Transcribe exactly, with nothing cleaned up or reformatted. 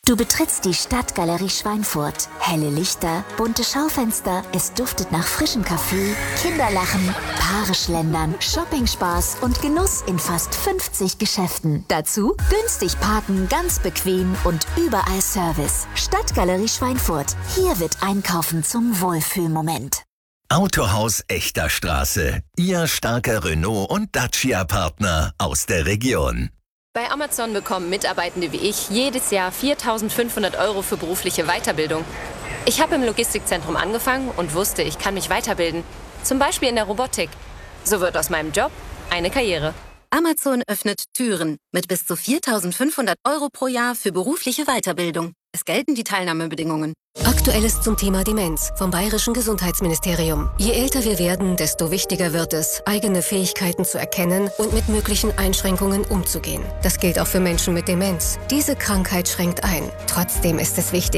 Du betrittst die Stadtgalerie Schweinfurt. Helle Lichter, bunte Schaufenster, es duftet nach frischem Kaffee, Kinderlachen, Paare schlendern, Shoppingspaß und Genuss in fast fünfzig Geschäften. Dazu günstig parken, ganz bequem und überall Service. Stadtgalerie Schweinfurt. Hier wird Einkaufen zum Wohlfühlmoment. Autohaus Echter Straße. Ihr starker Renault- und Dacia-Partner aus der Region. Bei Amazon bekommen Mitarbeitende wie ich jedes Jahr viertausendfünfhundert Euro für berufliche Weiterbildung. Ich habe im Logistikzentrum angefangen und wusste, ich kann mich weiterbilden. Zum Beispiel in der Robotik. So wird aus meinem Job eine Karriere. Amazon öffnet Türen mit bis zu viertausendfünfhundert Euro pro Jahr für berufliche Weiterbildung. Es gelten die Teilnahmebedingungen. Aktuelles zum Thema Demenz vom Bayerischen Gesundheitsministerium. Je älter wir werden, desto wichtiger wird es, eigene Fähigkeiten zu erkennen und mit möglichen Einschränkungen umzugehen. Das gilt auch für Menschen mit Demenz. Diese Krankheit schränkt ein. Trotzdem ist es wichtig,